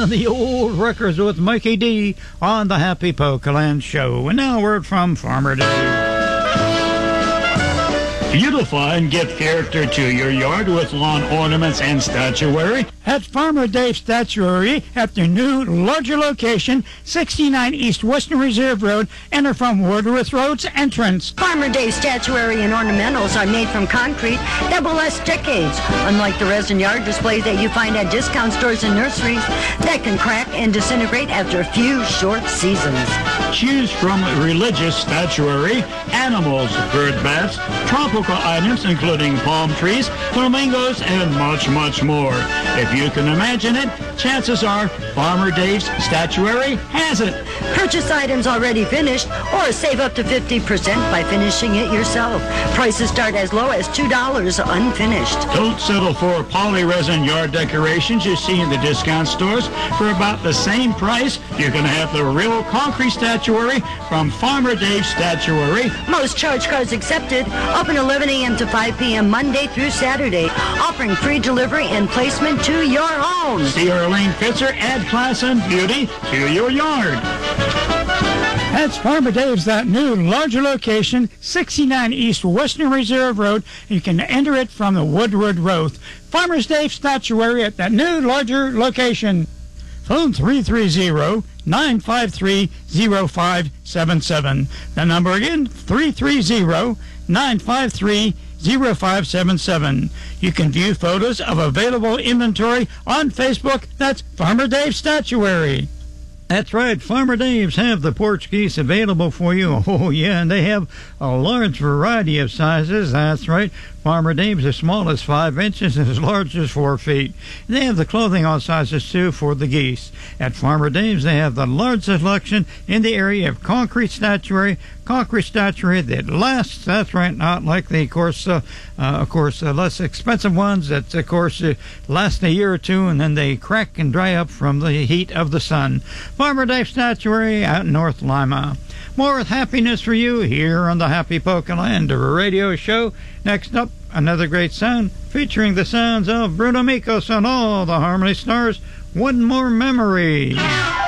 playing the old records with Mikey D on the Happy Pokeland Show. And now a word from Farmer Dave. Beautify and give character to your yard with lawn ornaments and statuary. At Farmer Dave Statuary at their new, larger location, 69 East Western Reserve Road. Enter from Woodworth Road's entrance. Farmer Dave Statuary and ornamentals are made from concrete that will last decades, unlike the resin yard displays that you find at discount stores and nurseries that can crack and disintegrate after a few short seasons. Choose from religious statuary, animals, bird baths, tropical items including palm trees, flamingos, and much, much more. If you can imagine it, chances are Farmer Dave's Statuary has it. Purchase items already finished or save up to 50% by finishing it yourself. Prices start as low as $2 unfinished. Don't settle for poly-resin yard decorations you see in the discount stores. For about the same price, you're going to have the real concrete statuary from Farmer Dave's Statuary. Most charge cards accepted. Open 11 a.m. to 5 p.m. Monday through Saturday. Offering free delivery and placement to your home. See Arlene Fitzer, add class and beauty to your yard. That's Farmer Dave's, that new, larger location, 69 East Western Reserve Road. You can enter it from the Woodward Road. Farmer's Dave Statuary at that new, larger location. Phone 330-953-0577. The number again, 330-953-0577. You can view photos of available inventory on Facebook. That's Farmer Dave Statuary. That's right, Farmer Dave's have the porch geese available for you. Oh, yeah, and they have a large variety of sizes. That's right, Farmer Dave's as small as 5 inches and as large as 4 feet. And they have the clothing all sizes, too, for the geese. At Farmer Dave's, they have the largest selection in the area of concrete statuary that lasts. That's right, not like the, of course, less expensive ones that, of course, last a year or two and then they crack and dry up from the heat of the sun. Farmer Dave Statuary out in North Lima. More with happiness for you here on the Happy Pokeland Radio Show. Next up, another great sound featuring the sounds of Bruno Mikos on all the Harmony Stars. One More Memory.